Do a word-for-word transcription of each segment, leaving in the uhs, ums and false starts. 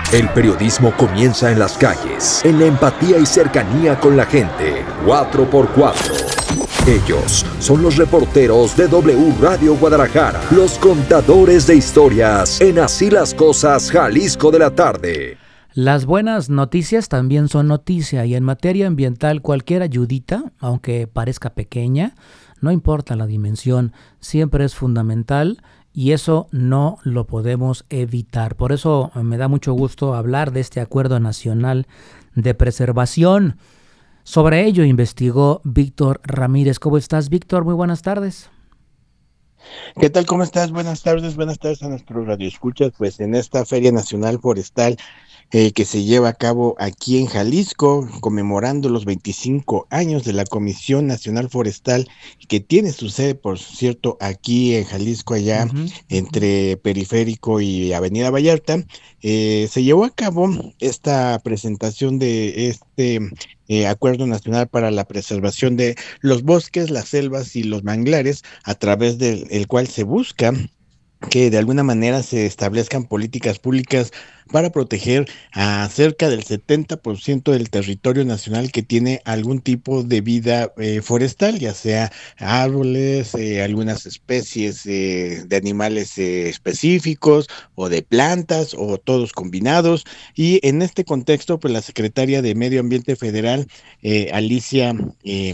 El periodismo comienza en las calles, en la empatía y cercanía con la gente. cuatro por cuatro. Ellos son los reporteros de W Radio Guadalajara, los contadores de historias en Así las Cosas, Jalisco de la tarde. Las buenas noticias también son noticia, y en materia ambiental cualquier ayudita, aunque parezca pequeña, no importa la dimensión, siempre es fundamental. Y eso no lo podemos evitar. Por eso me da mucho gusto hablar de este Acuerdo Nacional de Preservación. Sobre ello investigó Víctor Ramírez. ¿Cómo estás, Víctor? Muy buenas tardes. ¿Qué tal? ¿Cómo estás? Buenas tardes, buenas tardes a nuestros radioescuchas. Pues en esta Feria Nacional Forestal eh, que se lleva a cabo aquí en Jalisco, conmemorando los veinticinco años de la Comisión Nacional Forestal, que tiene su sede, por cierto, aquí en Jalisco, allá uh-huh. entre Periférico y Avenida Vallarta, eh, se llevó a cabo esta presentación de este eh, Acuerdo Nacional para la Preservación de los Bosques, las Selvas y los Manglares, a través del el cual se busca que de alguna manera se establezcan políticas públicas para proteger a cerca del setenta por ciento del territorio nacional que tiene algún tipo de vida eh, forestal, ya sea árboles, eh, algunas especies eh, de animales eh, específicos o de plantas o todos combinados. Y en este contexto, pues la secretaria de Medio Ambiente Federal, eh, Alicia, eh,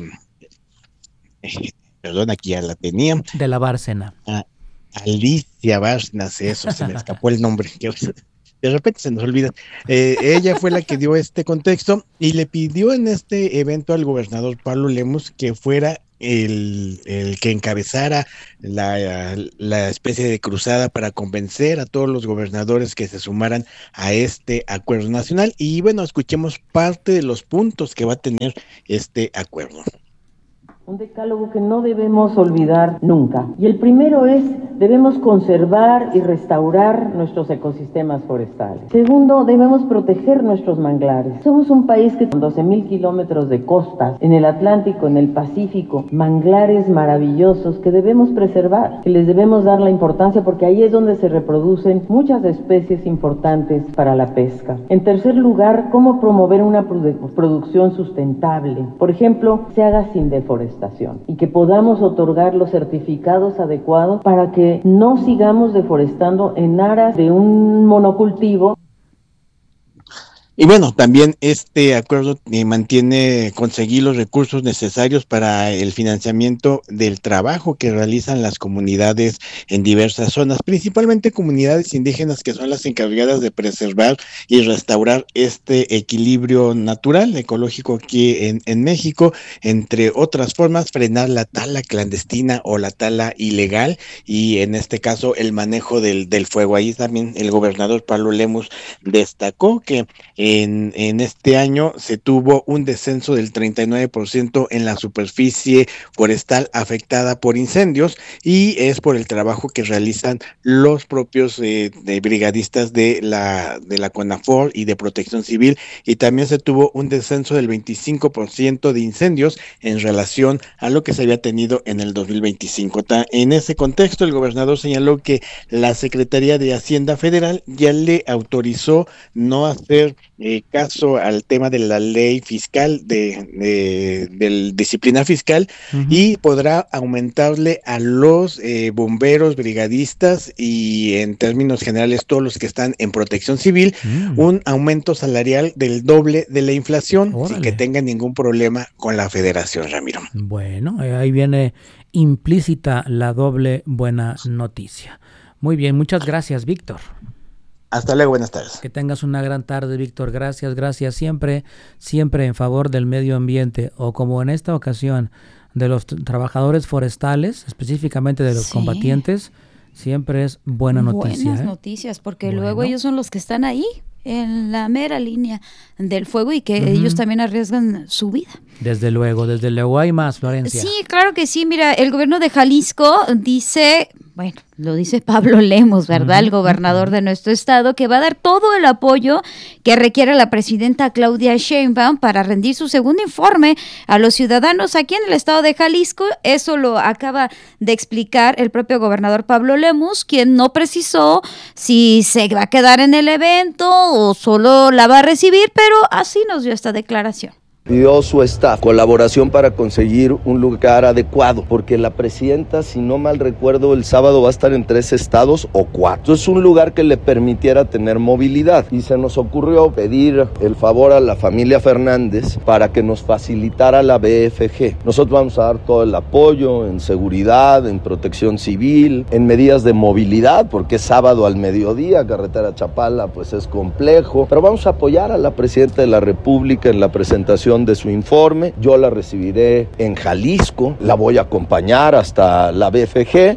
eh, perdón, aquí ya la tenía. De la Bárcena. Ah, Alicia Bárcenas, eso, se me escapó el nombre, de repente se nos olvida. Eh, ella fue la que dio este contexto y le pidió en este evento al gobernador Pablo Lemus que fuera el, el que encabezara la, la especie de cruzada para convencer a todos los gobernadores que se sumaran a este acuerdo nacional. Y bueno, escuchemos parte de los puntos que va a tener este acuerdo. Un decálogo que no debemos olvidar nunca. Y el primero es, debemos conservar y restaurar nuestros ecosistemas forestales. Segundo, debemos proteger nuestros manglares. Somos un país que con doce mil kilómetros de costas, en el Atlántico, en el Pacífico, manglares maravillosos que debemos preservar, que les debemos dar la importancia porque ahí es donde se reproducen muchas especies importantes para la pesca. En tercer lugar, cómo promover una produ- producción sustentable. Por ejemplo, se haga sin deforestación. Y que podamos otorgar los certificados adecuados para que no sigamos deforestando en aras de un monocultivo. Y bueno, también este acuerdo eh, mantiene conseguir los recursos necesarios para el financiamiento del trabajo que realizan las comunidades en diversas zonas, principalmente comunidades indígenas que son las encargadas de preservar y restaurar este equilibrio natural, ecológico aquí en, en México, entre otras formas, frenar la tala clandestina o la tala ilegal y en este caso el manejo del, del fuego. Ahí también el gobernador Pablo Lemus destacó que En, en este año se tuvo un descenso del treinta y nueve por ciento en la superficie forestal afectada por incendios y es por el trabajo que realizan los propios eh, de brigadistas de la, de la CONAFOR y de Protección Civil, y también se tuvo un descenso del veinticinco por ciento de incendios en relación a lo que se había tenido en el dos mil veinticinco. En ese contexto, el gobernador señaló que la Secretaría de Hacienda Federal ya le autorizó no hacer Eh, caso al tema de la ley fiscal, de, de, de disciplina fiscal, uh-huh. y podrá aumentarle a los eh, bomberos, brigadistas y en términos generales todos los que están en protección civil, uh-huh. un aumento salarial del doble de la inflación. Órale. Sin que tengan ningún problema con la federación, Ramiro. Bueno, ahí viene implícita la doble buena noticia. Muy bien, muchas gracias, Víctor. Hasta luego, buenas tardes. Que tengas una gran tarde, Víctor. Gracias, gracias. Siempre, siempre en favor del medio ambiente, o como en esta ocasión, de los t- trabajadores forestales, específicamente de los sí. combatientes, siempre es buena noticia. Buenas ¿eh? noticias, porque bueno. luego ellos son los que están ahí, en la mera línea del fuego y que uh-huh. ellos también arriesgan su vida. Desde luego, desde luego hay más, Florencia. Sí, claro que sí. Mira, el gobierno de Jalisco dice, bueno, lo dice Pablo Lemus, ¿verdad? Uh-huh. El gobernador uh-huh. de nuestro estado, que va a dar todo el apoyo que requiere la presidenta Claudia Sheinbaum para rendir su segundo informe a los ciudadanos aquí en el estado de Jalisco. Eso lo acaba de explicar el propio gobernador Pablo Lemus, quien no precisó si se va a quedar en el evento o solo la va a recibir, pero así nos dio esta declaración. Pidió su staff colaboración para conseguir un lugar adecuado, porque la presidenta, si no mal recuerdo, el sábado va a estar en tres estados o cuatro. Es un lugar que le permitiera tener movilidad y se nos ocurrió pedir el favor a la familia Fernández para que nos facilitara la B F G. Nosotros vamos a dar todo el apoyo en seguridad, en protección civil, en medidas de movilidad, porque es sábado al mediodía, carretera Chapala pues es complejo, pero vamos a apoyar a la presidenta de la República en la presentación de su informe. Yo la recibiré en Jalisco, la voy a acompañar hasta la B F G.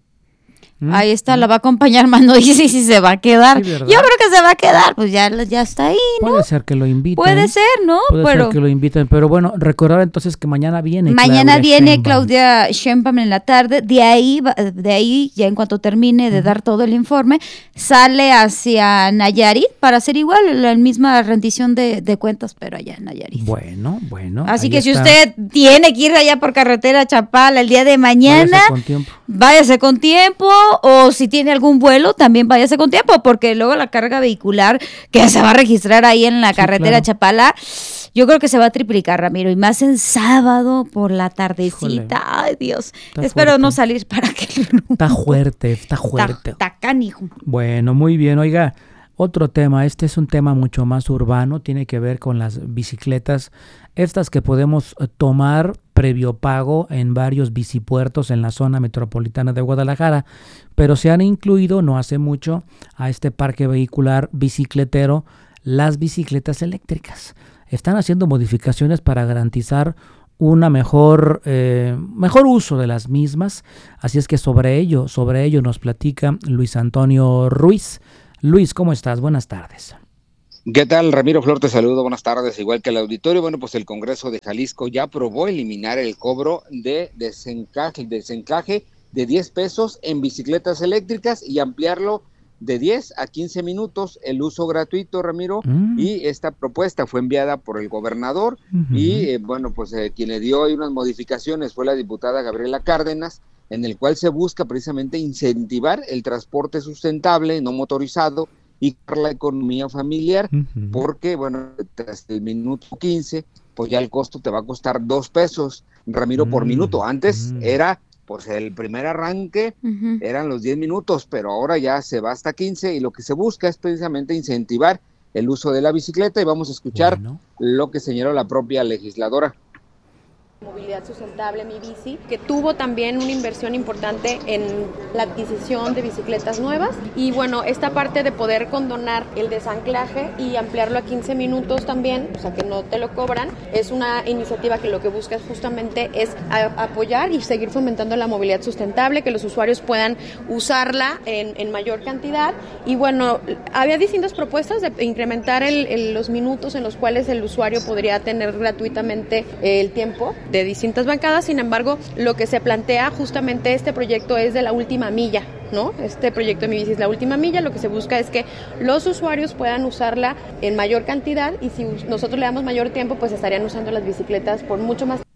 Ahí está, la va a acompañar, más no dice si se va a quedar. Sí, yo creo que se va a quedar, pues ya, ya está ahí, ¿no? Puede ser que lo inviten. Puede ser, ¿no? Puede pero ser que lo inviten, pero bueno, recordar entonces que mañana viene Mañana Claudia viene Sheinbaum. Claudia Sheinbaum en la tarde, de ahí, de ahí ya en cuanto termine de uh-huh. dar todo el informe, sale hacia Nayarit para hacer igual la misma rendición de, de cuentas, pero allá en Nayarit. Bueno, bueno. Así que está. Si usted tiene que ir allá por carretera Chapala el día de mañana, váyase con tiempo, váyase con tiempo, o si tiene algún vuelo, también váyase con tiempo, porque luego la carga vehicular que se va a registrar ahí en la sí, carretera claro. Chapala, yo creo que se va a triplicar, Ramiro, y más en sábado por la tardecita. Híjole. Ay, Dios. Está Espero fuerte. No salir para que... Está fuerte, está fuerte. Está, está canijo. Bueno, muy bien. Oiga, otro tema, este es un tema mucho más urbano, tiene que ver con las bicicletas, estas que podemos tomar previo pago en varios bicipuertos en la zona metropolitana de Guadalajara, pero se han incluido no hace mucho a este parque vehicular bicicletero las bicicletas eléctricas. Están haciendo modificaciones para garantizar una mejor, eh, mejor uso de las mismas, así es que sobre ello, sobre ello nos platica Luis Antonio Ruiz. Luis, ¿cómo estás? Buenas tardes. ¿Qué tal, Ramiro Flor? Te saludo, buenas tardes, igual que el auditorio. Bueno, pues el Congreso de Jalisco ya aprobó eliminar el cobro de desencaje, desencaje de diez pesos en bicicletas eléctricas y ampliarlo de diez a quince minutos el uso gratuito, Ramiro, mm. y esta propuesta fue enviada por el gobernador uh-huh. y eh, bueno, pues eh, quien le dio ahí unas modificaciones fue la diputada Gabriela Cárdenas, en el cual se busca precisamente incentivar el transporte sustentable, no motorizado, y la economía familiar, uh-huh. porque, bueno, tras el minuto quince, pues ya el costo te va a costar dos pesos, Ramiro, uh-huh. por minuto. Antes uh-huh. era, pues el primer arranque uh-huh. eran los diez minutos, pero ahora ya se va hasta quince, y lo que se busca es precisamente incentivar el uso de la bicicleta, y vamos a escuchar bueno. lo que señaló la propia legisladora. Movilidad Sustentable, Mi Bici, que tuvo también una inversión importante en la adquisición de bicicletas nuevas, y bueno, esta parte de poder condonar el desanclaje y ampliarlo a quince minutos también, o sea que no te lo cobran, es una iniciativa que lo que busca justamente es a, apoyar y seguir fomentando la movilidad sustentable, que los usuarios puedan usarla en, en mayor cantidad, y bueno, había distintas propuestas de incrementar el, el, los minutos en los cuales el usuario podría tener gratuitamente el tiempo de distintas bancadas. Sin embargo, lo que se plantea justamente este proyecto es de la última milla, ¿no? Este proyecto de Mi Bici es la última milla, lo que se busca es que los usuarios puedan usarla en mayor cantidad, y si nosotros le damos mayor tiempo, pues estarían usando las bicicletas por mucho más.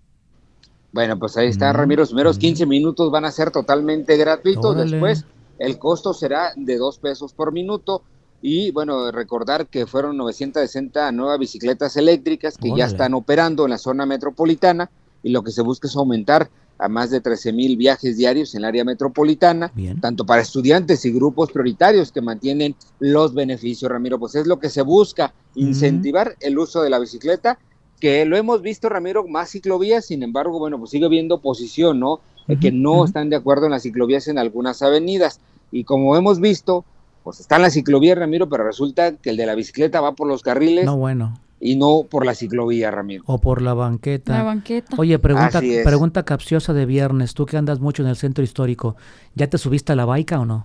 Bueno, pues ahí está, Ramiro, los primeros quince minutos van a ser totalmente gratuitos. Órale. Después el costo será de dos pesos por minuto. Y bueno, recordar que fueron novecientas sesenta nuevas bicicletas eléctricas que Órale. ya están operando en la zona metropolitana, y lo que se busca es aumentar a más de trece mil viajes diarios en el área metropolitana, Bien. tanto para estudiantes y grupos prioritarios que mantienen los beneficios, Ramiro. Pues es lo que se busca, incentivar uh-huh. el uso de la bicicleta, que lo hemos visto, Ramiro, más ciclovías. Sin embargo, bueno, pues sigue habiendo oposición, ¿no? Uh-huh. Que no uh-huh. están de acuerdo en las ciclovías en algunas avenidas, y como hemos visto, pues está en la ciclovía, Ramiro, pero resulta que el de la bicicleta va por los carriles no, bueno. y no por la ciclovía, Ramiro. O por la banqueta. La banqueta. Oye, pregunta, pregunta capciosa de viernes, tú que andas mucho en el centro histórico, ¿ya te subiste a la baica o no?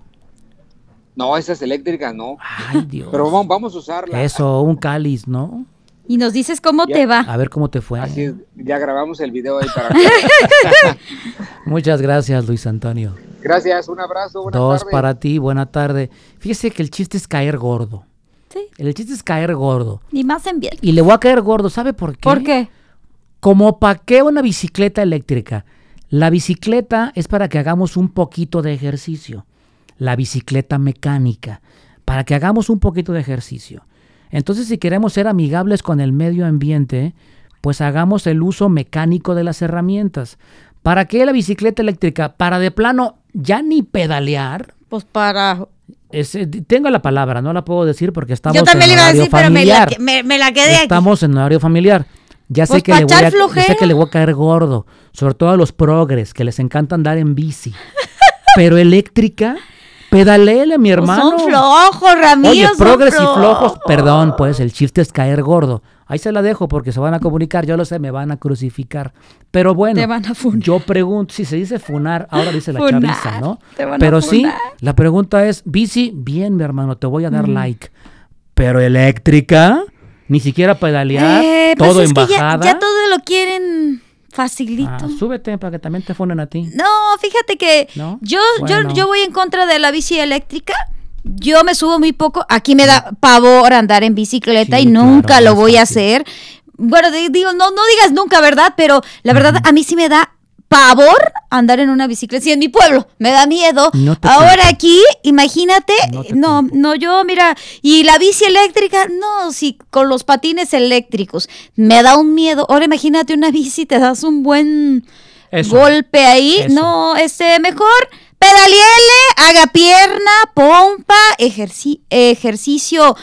No, esas eléctricas no. Ay, Dios. Pero vamos, vamos a usarla. Eso, un cáliz, ¿no? Y nos dices cómo ya, te va. A ver cómo te fue. Así es, ya grabamos el video ahí para... Muchas gracias, Luis Antonio. Gracias, un abrazo, buenas Dos tardes. para ti, buena tarde. Fíjese que el chiste es caer gordo. Sí. El chiste es caer gordo. Y más en bien. Y le voy a caer gordo, ¿sabe por qué? ¿Por qué? Como para qué una bicicleta eléctrica. La bicicleta es para que hagamos un poquito de ejercicio. La bicicleta mecánica. para que hagamos un poquito de ejercicio. Entonces, si queremos ser amigables con el medio ambiente, pues hagamos el uso mecánico de las herramientas. ¿Para qué la bicicleta eléctrica? Para de plano ya ni pedalear. Pues para... Es, tengo la palabra, no la puedo decir porque estamos Yo también en le iba a horario decir, pero me la, familiar. me, me la quedé Estamos aquí. en horario familiar. Ya Pues sé, que pa' le voy echar a, flojera. ya sé que le voy a caer gordo, sobre todo a los progres que les encanta andar en bici. Pero eléctrica, pedalele, mi Pues hermano. son flojos, Ramiro. Oye, son progres y flojos. flojos, perdón, pues el chiste es caer gordo. Ahí se la dejo porque se van a comunicar, yo lo sé, me van a crucificar. Pero bueno, Te van a funar. yo pregunto, si se dice funar, ahora dice la Funar, chaviza, ¿no? te van a Pero sí, funar. la pregunta es, bici, bien, mi hermano, te voy a dar like. Pero eléctrica, ni siquiera pedalear, Eh, pues todo es en que ya, bajada. ya todo lo quieren facilito. Ah, súbete para que también te funen a ti. No, fíjate que ¿No? yo, Bueno. yo, yo voy en contra de la bici eléctrica. Yo me subo muy poco. Aquí me da pavor andar en bicicleta Sí, y nunca claro, lo no es voy a fácil. hacer. Bueno, di- digo, no, no digas nunca, ¿verdad? Pero la verdad, a mí sí me da pavor andar en una bicicleta. Sí, en mi pueblo me da miedo. No te Ahora culpo. aquí, imagínate, No te no, culpo. no, yo, mira, y la bici eléctrica, no, sí, con los patines eléctricos, me da un miedo. Ahora imagínate una bici, te das un buen Eso. golpe ahí. Eso. No, este, mejor pedaliele, haga pierna, pompa, ejerci- ejercicio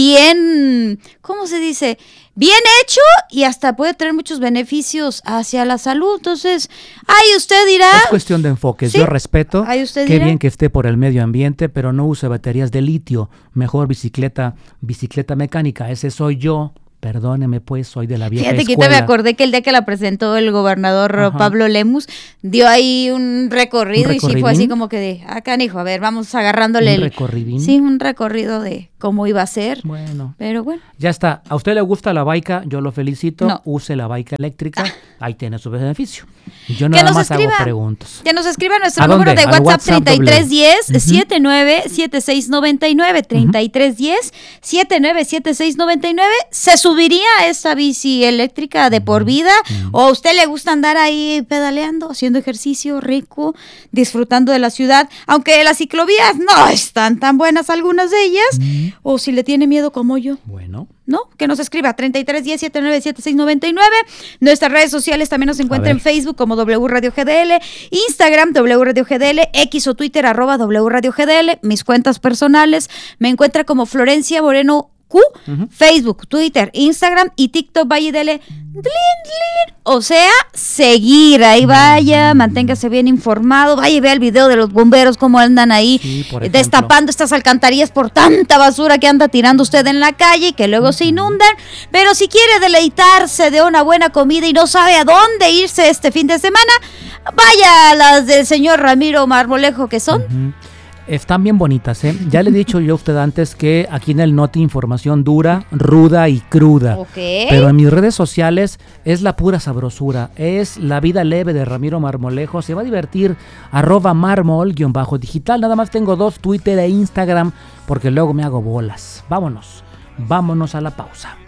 bien, ¿cómo se dice? Bien hecho y hasta puede tener muchos beneficios hacia la salud. Entonces, ahí usted dirá. Es cuestión de enfoques. Sí. Yo respeto. Ahí usted Qué dirá. bien que esté por el medio ambiente, pero no use baterías de litio. Mejor bicicleta, bicicleta mecánica. Ese soy yo. Perdóneme, pues, soy de la vieja Fíjate que escuela. ahorita me acordé que el día que la presentó el gobernador Ajá. Pablo Lemus, dio ahí un recorrido ¿Un y sí fue recorridín? así como que de, ah, canijo, a ver, vamos agarrándole ¿Un el... recorridín? Sí, un recorrido de cómo iba a ser. Bueno, Pero bueno. ya está. ¿A usted le gusta la baica? Yo lo felicito. No. Use la baica eléctrica. Ahí tiene su beneficio. Yo Que nada nos más escriba. hago preguntas. Que nos escriba nuestro ¿A número dónde? de Al WhatsApp WhatsApp treinta y tres diez doble. setenta y nueve setenta y seis noventa y nueve, treinta y tres diez setenta y nueve setenta y seis noventa y nueve. ¿Se subiría a esa bici eléctrica de por vida? ¿O a usted le gusta andar ahí pedaleando, haciendo ejercicio rico, disfrutando de la ciudad? Aunque las ciclovías no están tan buenas algunas de ellas. O si le tiene miedo como yo. Bueno. ¿No? Que nos escriba treinta y tres diez setenta y nueve setenta y seis noventa y nueve. Nuestras redes sociales también nos encuentran en ver. Facebook como W Radio G D L, Instagram W Radio G D L, X o Twitter arroba W Radio G D L. Mis cuentas personales me encuentra como Florencia Moreno Q, Facebook, Twitter, Instagram y TikTok Valle Dele. Dlin, dlin. O sea, seguir, ahí vaya, manténgase bien informado, vaya y vea el video de los bomberos, cómo andan ahí Sí, por eh, ejemplo. destapando estas alcantarillas por tanta basura que anda tirando usted en la calle y que luego se inundan. Pero si quiere deleitarse de una buena comida y no sabe a dónde irse este fin de semana, vaya a las del señor Ramiro Marmolejo, que son Ujú. Están bien bonitas, ¿eh? Ya le he dicho yo a usted antes que aquí en el Noti información dura, ruda y cruda. Ok. Pero en mis redes sociales es la pura sabrosura. Es la vida leve de Ramiro Marmolejo. Se va a divertir. Arroba marmol guión bajo digital. Nada más tengo dos, Twitter e Instagram, porque luego me hago bolas. Vámonos. Vámonos a la pausa.